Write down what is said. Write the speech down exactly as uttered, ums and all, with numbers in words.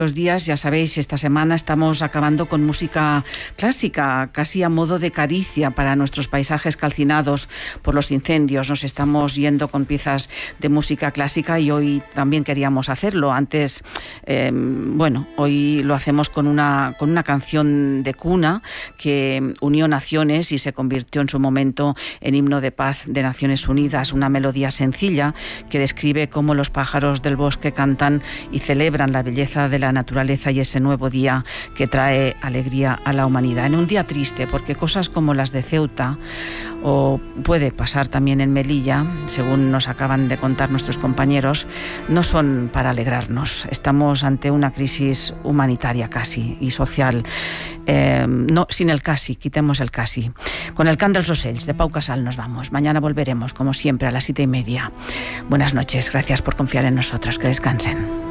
Los días, ya sabéis, esta semana estamos acabando con música clásica, casi a modo de caricia para nuestros paisajes calcinados por los incendios. Nos estamos yendo con piezas de música clásica y hoy también queríamos hacerlo. Antes, eh, bueno, hoy lo hacemos con una, con una canción de cuna que unió naciones y se convirtió en su momento en himno de paz de Naciones Unidas. Una melodía sencilla que describe cómo los pájaros del bosque cantan y celebran la belleza de la naturaleza y ese nuevo día que trae alegría a la humanidad. En un día triste, porque cosas como las de Ceuta, o puede pasar también en Melilla, según nos acaban de contar nuestros compañeros, no son para alegrarnos. Estamos ante una crisis humanitaria casi y social. Eh, no, sin el casi, quitemos el casi. Con el cant dels ocells de Pau Casal nos vamos. Mañana volveremos, como siempre, a las siete y media. Buenas noches, gracias por confiar en nosotros. Que descansen.